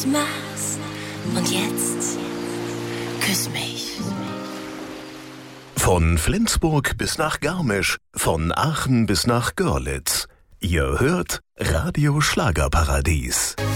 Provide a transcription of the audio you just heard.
machst. Und jetzt küss mich. Von Flensburg bis nach Garmisch, von Aachen bis nach Görlitz. Ihr hört Radio Schlagerparadies.